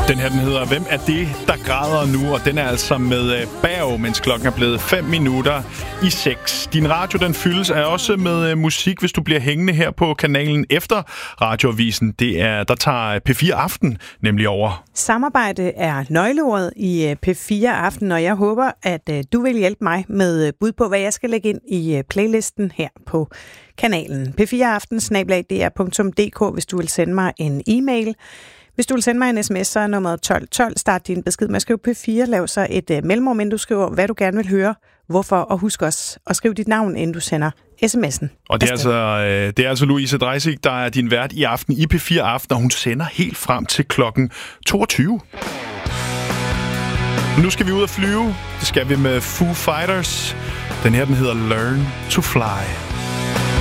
Den her, den hedder Hvem er det, der græder nu? Og den er altså med Bag, mens klokken er blevet 5:05. Din radio, den fyldes også med musik, hvis du bliver hængende her på kanalen efter radioavisen. Der tager P4 Aften nemlig over. Samarbejde er nøgleordet i P4 Aften, og jeg håber, at du vil hjælpe mig med bud på, hvad jeg skal lægge ind i playlisten her på kanalen. p4aften@dr.dk, hvis du vil sende mig en e-mail. Hvis du vil sende mig en sms, så er nummeret 1212. Start din besked med at skrive P4. Lav så et mellemrum, inden du skriver, hvad du gerne vil høre, hvorfor, og husk også at skrive dit navn, inden du sender sms'en. Og det er altså Louise Dreisig, der er din vært i aften i P4 Aften, og hun sender helt frem til klokken 22. Nu skal vi ud og flyve. Det skal vi med Foo Fighters. Den her, den hedder Learn to Fly.